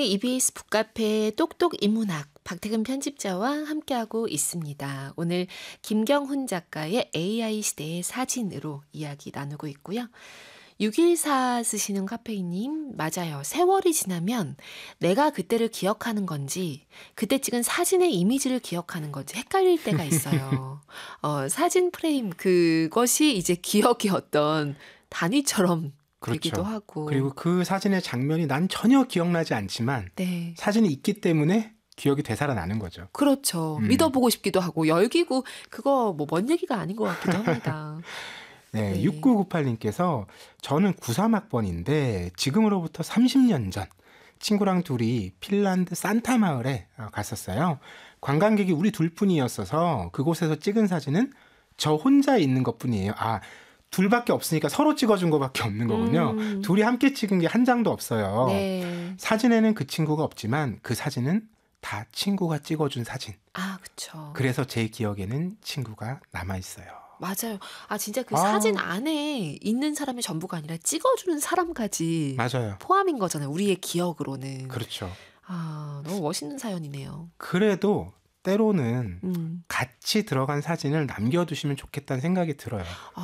EBS 북카페 똑똑 인문학 박태근 편집자와 함께하고 있습니다. 오늘 김경훈 작가의 AI 시대의 사진으로 이야기 나누고 있고요. 614 쓰시는 카페이님, 맞아요. 세월이 지나면 내가 그때를 기억하는 건지 그때 찍은 사진의 이미지를 기억하는 건지 헷갈릴 때가 있어요. 사진 프레임 그것이 이제 기억의 어떤 단위처럼 되기도 그렇죠. 하고. 그리고 그 사진의 장면이 난 전혀 기억나지 않지만 네. 사진이 있기 때문에 기억이 되살아나는 거죠. 그렇죠. 믿어보고 싶기도 하고 열기고 그거 뭐 먼 얘기가 아닌 것 같기도 합니다. 네, 네. 6998님께서 저는 93학번인데 지금으로부터 30년 전 친구랑 둘이 핀란드 산타 마을에 갔었어요. 관광객이 우리 둘뿐이었어서 그곳에서 찍은 사진은 저 혼자 있는 것뿐이에요. 둘밖에 없으니까 서로 찍어준 것밖에 없는 거군요. 둘이 함께 찍은 게 한 장도 없어요. 네. 사진에는 그 친구가 없지만 그 사진은 다 친구가 찍어준 사진. 그쵸. 그래서 제 기억에는 친구가 남아있어요. 맞아요. 진짜 그 사진 안에 있는 사람이 전부가 아니라 찍어주는 사람까지 맞아요. 포함인 거잖아요. 우리의 기억으로는. 그렇죠. 너무 멋있는 사연이네요. 그래도 때로는 같이 들어간 사진을 남겨두시면 좋겠다는 생각이 들어요.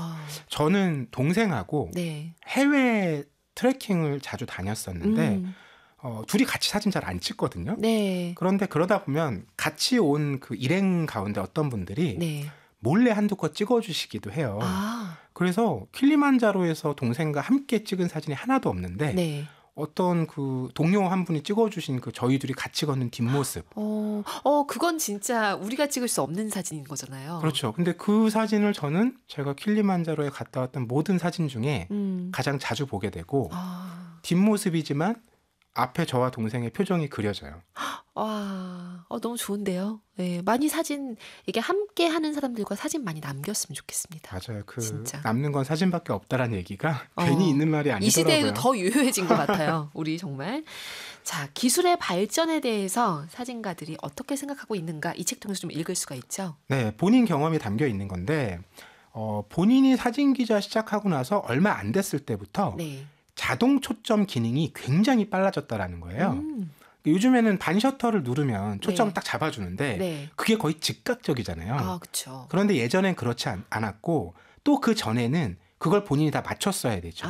저는 동생하고 네. 해외 트레킹을 자주 다녔었는데 둘이 같이 사진 잘 안 찍거든요. 네. 그런데 그러다 보면 같이 온 그 일행 가운데 어떤 분들이 네. 몰래 한두 컷 찍어주시기도 해요. 그래서 킬리만자로에서 동생과 함께 찍은 사진이 하나도 없는데 네. 어떤 그 동료 한 분이 찍어주신 그 저희 둘이 같이 걷는 뒷모습. 그건 진짜 우리가 찍을 수 없는 사진인 거잖아요. 그렇죠. 근데 그 사진을 저는 제가 킬리만자로에 갔다 왔던 모든 사진 중에 가장 자주 보게 되고 뒷모습이지만 앞에 저와 동생의 표정이 그려져요. 너무 좋은데요. 네, 많이 사진 이게 함께 하는 사람들과 사진 많이 남겼으면 좋겠습니다. 맞아요. 진짜. 남는 건 사진밖에 없다라는 얘기가 괜히 있는 말이 아니더라고요. 이 시대에도 더 유효해진 것 같아요. 우리 정말. 자, 기술의 발전에 대해서 사진가들이 어떻게 생각하고 있는가 이 책 통해서 좀 읽을 수가 있죠. 네, 본인 경험이 담겨 있는 건데 본인이 사진 기자 시작하고 나서 얼마 안 됐을 때부터 네. 자동 초점 기능이 굉장히 빨라졌다라는 거예요. 요즘에는 반셔터를 누르면 초점을 딱 잡아주는데 그게 거의 즉각적이잖아요. 그렇죠. 그런데 예전엔 그렇지 않았고 또 그 전에는 그걸 본인이 다 맞췄어야 되죠.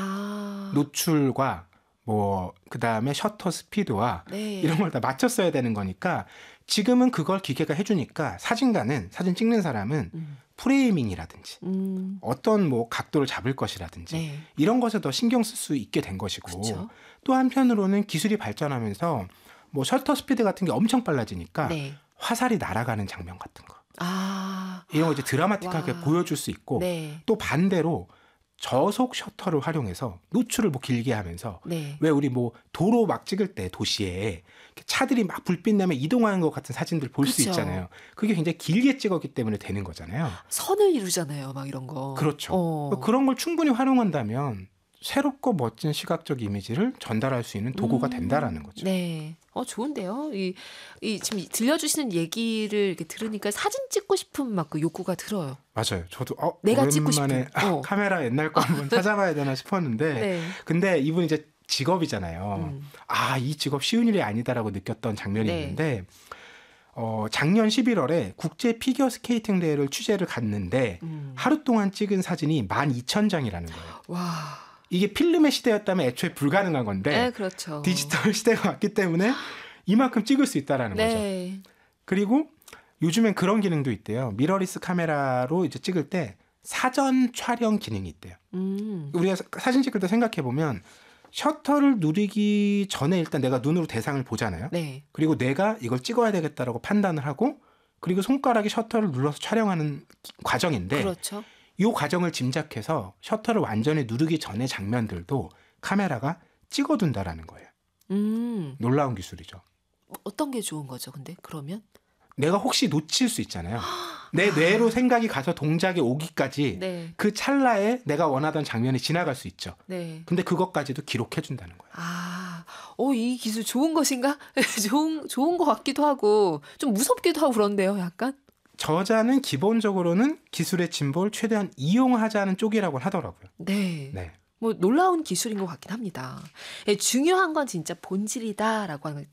노출과 그다음에 셔터 스피드와 이런 걸 다 맞췄어야 되는 거니까 지금은 그걸 기계가 해주니까 사진가는 사진 찍는 사람은 프레이밍이라든지 어떤 각도를 잡을 것이라든지 이런 것에 더 신경 쓸 수 있게 된 것이고 그쵸? 또 한편으로는 기술이 발전하면서 셔터 스피드 같은 게 엄청 빨라지니까 화살이 날아가는 장면 같은 거 이런 거 이제 드라마틱하게 보여줄 수 있고 또 반대로 저속 셔터를 활용해서 노출을 길게 하면서 왜 우리 도로 막 찍을 때 도시에 차들이 막 불빛 내면 이동하는 것 같은 사진들 볼 수 있잖아요. 그게 굉장히 길게 찍었기 때문에 되는 거잖아요. 선을 이루잖아요. 막 이런 거. 그렇죠. 그런 걸 충분히 활용한다면 새롭고 멋진 시각적 이미지를 전달할 수 있는 도구가 된다라는 거죠. 네. 좋은데요. 지금 들려주시는 얘기를 이렇게 들으니까 사진 찍고 싶은 막 그 욕구가 들어요. 맞아요. 저도 내가 찍고 오랜만에 싶은. 카메라 옛날 거 한번 찾아봐야 되나 싶었는데 근데 이분이 이제 직업이잖아요. 이 직업 쉬운 일이 아니다라고 느꼈던 장면이 있는데 작년 11월에 국제 피겨 스케이팅 대회를 취재를 갔는데 하루 동안 찍은 사진이 12,000장이라는 거예요. 와. 이게 필름의 시대였다면 애초에 불가능한 건데 그렇죠. 디지털 시대가 왔기 때문에 이만큼 찍을 수 있다라는 거죠. 그리고 요즘엔 그런 기능도 있대요. 미러리스 카메라로 이제 찍을 때 사전 촬영 기능이 있대요. 우리가 사진 찍을 때 생각해 보면 셔터를 누르기 전에 일단 내가 눈으로 대상을 보잖아요. 그리고 내가 이걸 찍어야 되겠다라고 판단을 하고 그리고 손가락에 셔터를 눌러서 촬영하는 과정인데 그렇죠. 이 과정을 짐작해서 셔터를 완전히 누르기 전의 장면들도 카메라가 찍어둔다라는 거예요. 놀라운 기술이죠. 어떤 게 좋은 거죠, 근데 그러면? 내가 혹시 놓칠 수 있잖아요. 내 뇌로 생각이 가서 동작이 오기까지 그 찰나에 내가 원하던 장면이 지나갈 수 있죠. 근데 그것까지도 기록해준다는 거예요. 이 기술 좋은 것인가? 좋은 것 같기도 하고 좀 무섭기도 하고 그런데요, 약간? 저자는 기본적으로는 기술의 진보를 최대한 이용하자는 쪽이라고 하더라고요. 네. 놀라운 기술인 것 같긴 합니다. 중요한 건 진짜 본질이다라고 하는 걸